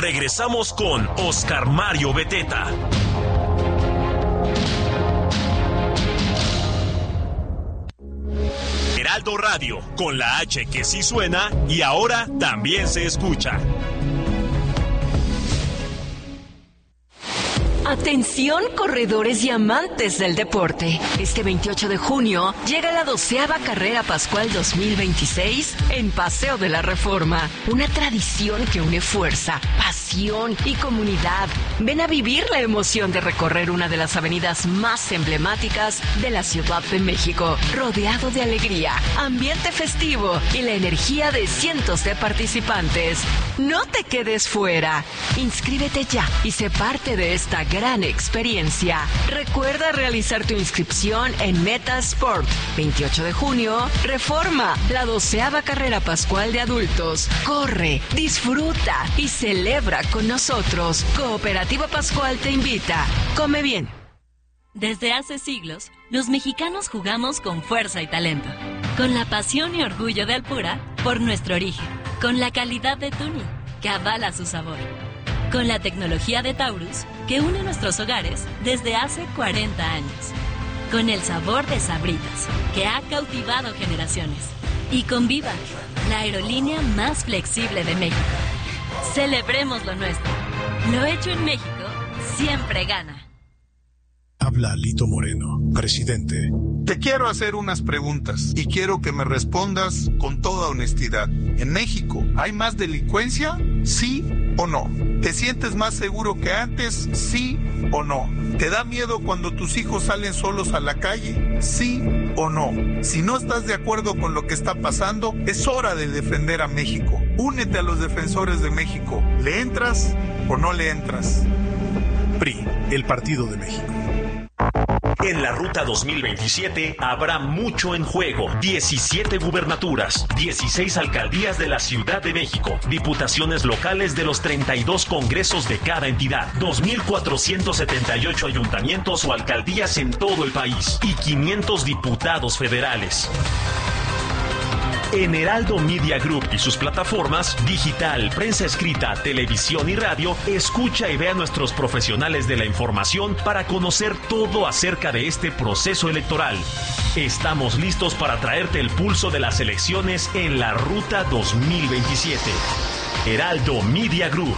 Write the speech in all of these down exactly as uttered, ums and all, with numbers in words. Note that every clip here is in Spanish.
Regresamos con Oscar Mario Beteta. Heraldo Radio, con la H que sí suena y ahora también se escucha. Atención, corredores y amantes del deporte. Este veintiocho de junio llega la doceava Carrera Pascual dos mil veintiséis en Paseo de la Reforma. Una tradición que une fuerza, pasión y comunidad. Ven a vivir la emoción de recorrer una de las avenidas más emblemáticas de la Ciudad de México, rodeado de alegría, ambiente festivo y la energía de cientos de participantes. No te quedes fuera. Inscríbete ya y sé parte de esta gran experiencia. Recuerda realizar tu inscripción en Meta Sport. veintiocho de junio, Reforma, la doceava Carrera Pascual de adultos. Corre, disfruta y celebra con nosotros. Cooperativa Pascual te invita. Come bien. Desde hace siglos, los mexicanos jugamos con fuerza y talento, con la pasión y orgullo de Alpura por nuestro origen, con la calidad de Tuni, que avala su sabor, con la tecnología de Taurus, que une nuestros hogares desde hace cuarenta años, con el sabor de Sabritas, que ha cautivado generaciones, y con Viva, la aerolínea más flexible de México. Celebremos lo nuestro. Lo hecho en México siempre gana. Habla Lito Moreno, presidente. Te quiero hacer unas preguntas y quiero que me respondas con toda honestidad. ¿En México hay más delincuencia? ¿Sí o no? ¿Te sientes más seguro que antes? ¿Sí o no? ¿Te da miedo cuando tus hijos salen solos a la calle? ¿Sí o no? Si no estás de acuerdo con lo que está pasando, es hora de defender a México. Únete a los defensores de México. ¿Le entras o no le entras? P R I, el Partido de México. En la Ruta dos mil veintisiete habrá mucho en juego. diecisiete gubernaturas, dieciséis alcaldías de la Ciudad de México, diputaciones locales de los treinta y dos congresos de cada entidad, dos mil cuatrocientos setenta y ocho ayuntamientos o alcaldías en todo el país y quinientos diputados federales. En Heraldo Media Group y sus plataformas digital, prensa escrita, televisión y radio, escucha y ve a nuestros profesionales de la información para conocer todo acerca de este proceso electoral. Estamos listos para traerte el pulso de las elecciones en la Ruta dos mil veintisiete. Heraldo Media Group.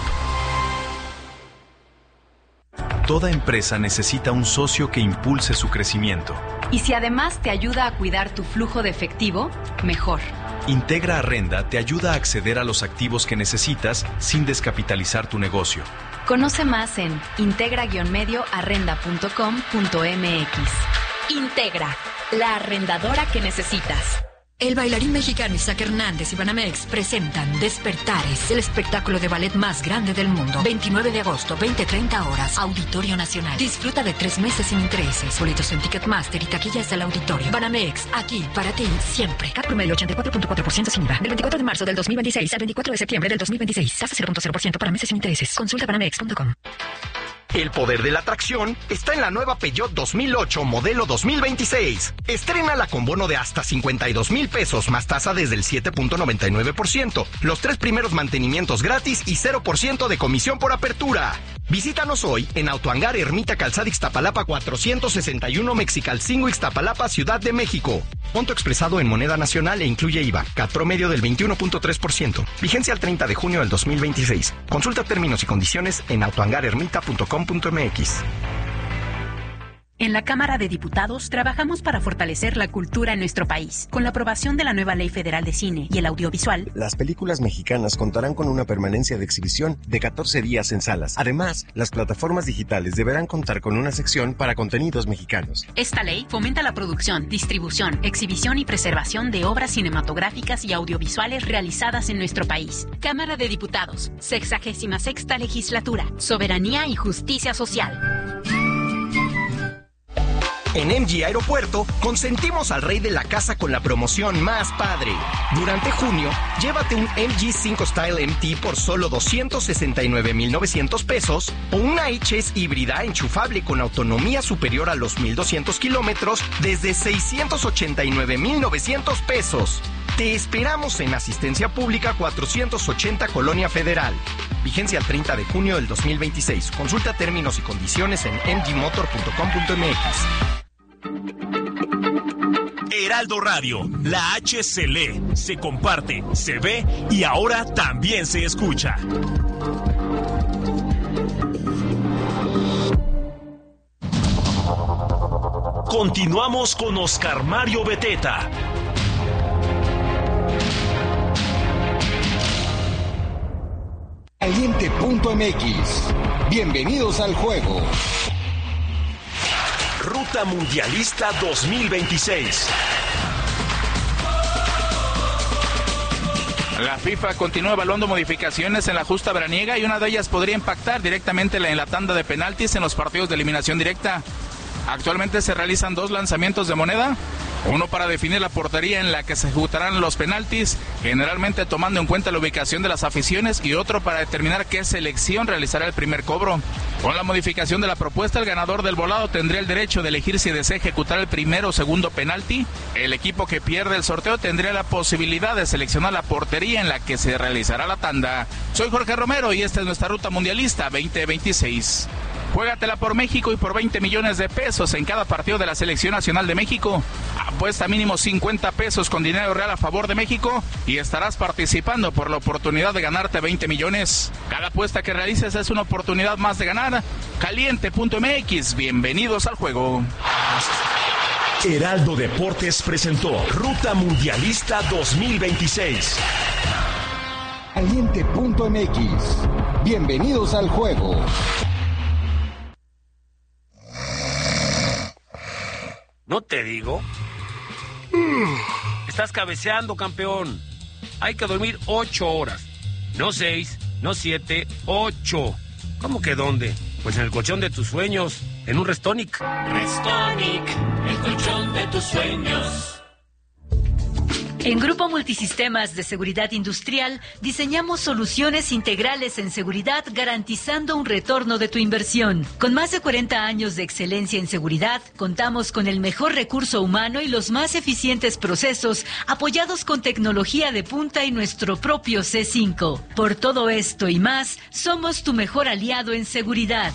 Toda empresa necesita un socio que impulse su crecimiento. Y si además te ayuda a cuidar tu flujo de efectivo, mejor. Integra Arrenda te ayuda a acceder a los activos que necesitas sin descapitalizar tu negocio. Conoce más en integra guion medio arrenda punto com punto m x. Integra, la arrendadora que necesitas. El bailarín mexicano Isaac Hernández y Banamex presentan Despertares, el espectáculo de ballet más grande del mundo. veintinueve de agosto, veinte treinta horas, Auditorio Nacional. Disfruta de tres meses sin intereses. Boletos en Ticketmaster y taquillas del auditorio. Banamex, aquí para ti, siempre. Cat promedio ochenta y cuatro punto cuatro por ciento sin I V A. Del veinticuatro de marzo del dos mil veintiséis al veinticuatro de septiembre del dos mil veintiséis. Tasa cero punto cero por ciento para meses sin intereses. Consulta banamex punto com. El poder de la atracción está en la nueva Peugeot dos mil ocho modelo dos mil veintiséis. Estrénala con bono de hasta cincuenta y dos mil pesos más tasa desde el siete punto noventa y nueve por ciento. Los tres primeros mantenimientos gratis y cero por ciento de comisión por apertura. Visítanos hoy en Autohangar Ermita Calzada Ixtapalapa cuatrocientos sesenta y uno Mexicalcingo Ixtapalapa, Ciudad de México. Monto expresado en moneda nacional e incluye I V A. Cat promedio del veintiuno punto tres por ciento. Vigencia al treinta de junio del dos mil veintiséis. Consulta términos y condiciones en autohangar ermita punto com punto m x. En la Cámara de Diputados trabajamos para fortalecer la cultura en nuestro país. Con la aprobación de la nueva Ley Federal de Cine y el Audiovisual, las películas mexicanas contarán con una permanencia de exhibición de catorce días en salas. Además, las plataformas digitales deberán contar con una sección para contenidos mexicanos. Esta ley fomenta la producción, distribución, exhibición y preservación de obras cinematográficas y audiovisuales realizadas en nuestro país. Cámara de Diputados, sexagésima sexta legislatura, soberanía y justicia social. En M G Aeropuerto, consentimos al rey de la casa con la promoción más padre. Durante junio, llévate un M G cinco Style M T por solo doscientos sesenta y nueve mil novecientos pesos o una H S híbrida enchufable con autonomía superior a los mil doscientos kilómetros desde seiscientos ochenta y nueve mil novecientos pesos. Te esperamos en Asistencia Pública cuatrocientos ochenta Colonia Federal. Vigencia el treinta de junio del dos mil veintiséis. Consulta términos y condiciones en m g motor punto com punto m x. Heraldo Radio, la H se lee, se comparte, se ve y ahora también se escucha. Continuamos con Oscar Mario Beteta. Caliente punto m x. Bienvenidos al juego. Ruta Mundialista dos mil veintiséis. La FIFA continúa evaluando modificaciones en la justa veraniega y una de ellas podría impactar directamente en la tanda de penaltis en los partidos de eliminación directa. Actualmente se realizan dos lanzamientos de moneda, uno para definir la portería en la que se ejecutarán los penaltis, generalmente tomando en cuenta la ubicación de las aficiones, y otro para determinar qué selección realizará el primer cobro. Con la modificación de la propuesta, el ganador del volado tendría el derecho de elegir si desea ejecutar el primero o segundo penalti. El equipo que pierde el sorteo tendría la posibilidad de seleccionar la portería en la que se realizará la tanda. Soy Jorge Romero y esta es nuestra Ruta Mundialista veinte veintiséis. Juégatela por México y por veinte millones de pesos en cada partido de la Selección Nacional de México. Apuesta mínimo cincuenta pesos con dinero real a favor de México y estarás participando por la oportunidad de ganarte veinte millones. Cada apuesta que realices es una oportunidad más de ganar. Caliente punto m x, bienvenidos al juego. Heraldo Deportes presentó Ruta Mundialista dos mil veintiséis. Caliente punto m x, bienvenidos al juego. ¿No te digo? Estás cabeceando, campeón. Hay que dormir ocho horas. No seis, no siete, ocho. ¿Cómo que dónde? Pues en el colchón de tus sueños, en un Restonic. Restonic, el colchón de tus sueños. En Grupo Multisistemas de Seguridad Industrial diseñamos soluciones integrales en seguridad garantizando un retorno de tu inversión. Con más de cuarenta años de excelencia en seguridad, contamos con el mejor recurso humano y los más eficientes procesos apoyados con tecnología de punta y nuestro propio C cinco. Por todo esto y más, somos tu mejor aliado en seguridad.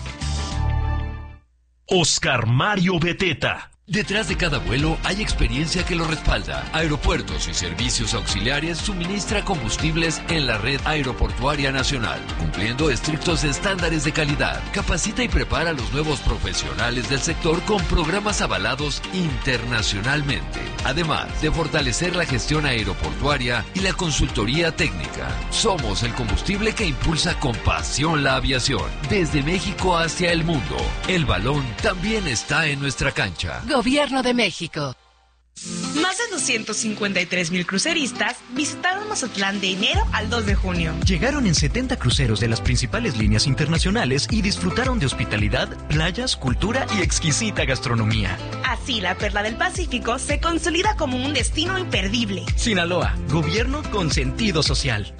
Oscar Mario Beteta. Detrás de cada vuelo hay experiencia que lo respalda. Aeropuertos y Servicios Auxiliares suministra combustibles en la red aeroportuaria nacional, cumpliendo estrictos estándares de calidad. Capacita y prepara a los nuevos profesionales del sector con programas avalados internacionalmente. Además de fortalecer la gestión aeroportuaria y la consultoría técnica. Somos el combustible que impulsa con pasión la aviación. Desde México hacia el mundo, el balón también está en nuestra cancha. Gobierno de México. Más de doscientos cincuenta y tres mil cruceristas visitaron Mazatlán de enero al dos de junio. Llegaron en setenta cruceros de las principales líneas internacionales y disfrutaron de hospitalidad, playas, cultura y exquisita gastronomía. Así, la Perla del Pacífico se consolida como un destino imperdible. Sinaloa, gobierno con sentido social.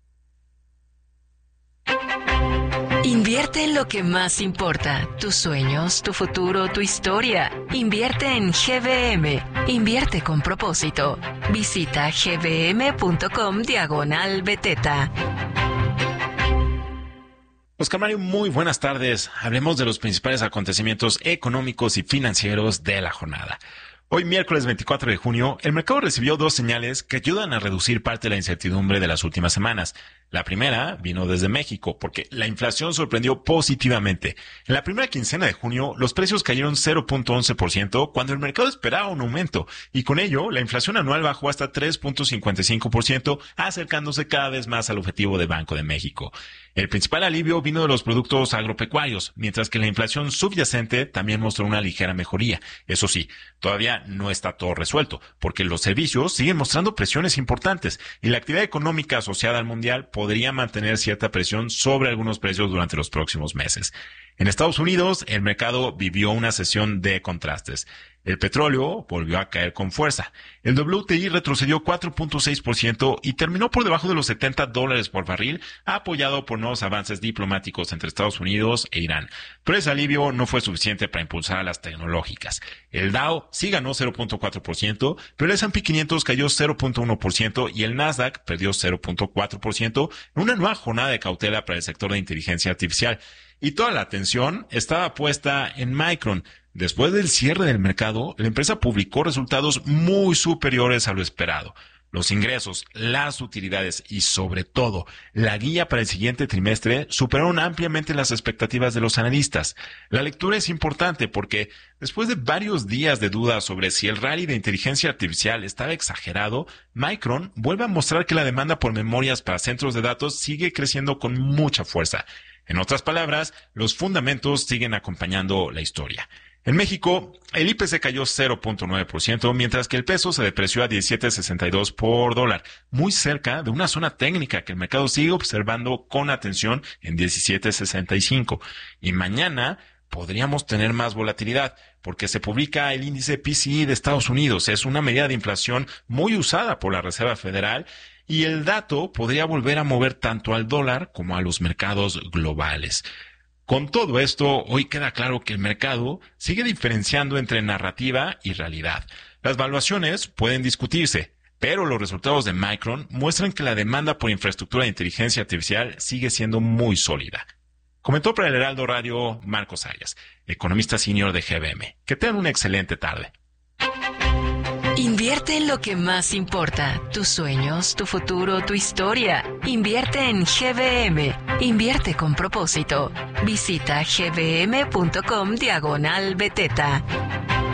Invierte en lo que más importa, tus sueños, tu futuro, tu historia. Invierte en G B M. Invierte con propósito. Visita gbm.com diagonal beteta. Oscar Mario, muy buenas tardes. Hablemos de los principales acontecimientos económicos y financieros de la jornada. Hoy, miércoles veinticuatro de junio, el mercado recibió dos señales que ayudan a reducir parte de la incertidumbre de las últimas semanas. La primera vino desde México, porque la inflación sorprendió positivamente. En la primera quincena de junio, los precios cayeron cero punto once por ciento, cuando el mercado esperaba un aumento, y con ello, la inflación anual bajó hasta tres punto cincuenta y cinco por ciento, acercándose cada vez más al objetivo del Banco de México. El principal alivio vino de los productos agropecuarios, mientras que la inflación subyacente también mostró una ligera mejoría. Eso sí, todavía no está todo resuelto, porque los servicios siguen mostrando presiones importantes, y la actividad económica asociada al mundial podría mantener cierta presión sobre algunos precios durante los próximos meses. En Estados Unidos, el mercado vivió una sesión de contrastes. El petróleo volvió a caer con fuerza. El W T I retrocedió cuatro punto seis por ciento y terminó por debajo de los setenta dólares por barril, apoyado por nuevos avances diplomáticos entre Estados Unidos e Irán. Pero ese alivio no fue suficiente para impulsar a las tecnológicas. El Dow sí ganó cero punto cuatro por ciento, pero el S and P quinientos cayó cero punto uno por ciento y el Nasdaq perdió cero punto cuatro por ciento en una nueva jornada de cautela para el sector de inteligencia artificial. Y toda la atención estaba puesta en Micron. Después del cierre del mercado, la empresa publicó resultados muy superiores a lo esperado. Los ingresos, las utilidades y, sobre todo, la guía para el siguiente trimestre superaron ampliamente las expectativas de los analistas. La lectura es importante porque, después de varios días de dudas sobre si el rally de inteligencia artificial estaba exagerado, Micron vuelve a mostrar que la demanda por memorias para centros de datos sigue creciendo con mucha fuerza. En otras palabras, los fundamentos siguen acompañando la historia. En México, el I P C cayó cero punto nueve por ciento, mientras que el peso se depreció a diecisiete sesenta y dos por dólar, muy cerca de una zona técnica que el mercado sigue observando con atención en diecisiete sesenta y cinco. Y mañana podríamos tener más volatilidad, porque se publica el índice P C E de Estados Unidos. Es una medida de inflación muy usada por la Reserva Federal, y el dato podría volver a mover tanto al dólar como a los mercados globales. Con todo esto, hoy queda claro que el mercado sigue diferenciando entre narrativa y realidad. Las valuaciones pueden discutirse, pero los resultados de Micron muestran que la demanda por infraestructura de inteligencia artificial sigue siendo muy sólida. Comentó para el Heraldo Radio Marcos Arias, economista senior de G B M. Que tengan una excelente tarde. Invierte en lo que más importa, tus sueños, tu futuro, tu historia. Invierte en G B M. Invierte con propósito. Visita gbm.com diagonal beteta.